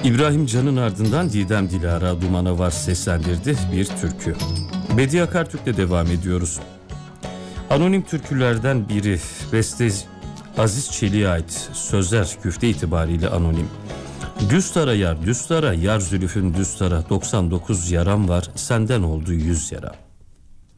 İbrahim Can'ın ardından Didem Dilara Dumana Var seslendirdi bir türkü. Bediye Akartürk'le devam ediyoruz. Anonim türkülerden biri, beste Aziz Çelik'e ait, sözler güfte itibariyle anonim. Düz tara yar, düz tara, yar zülüfün düz tara, 99 yaram var, senden oldu 100 yara.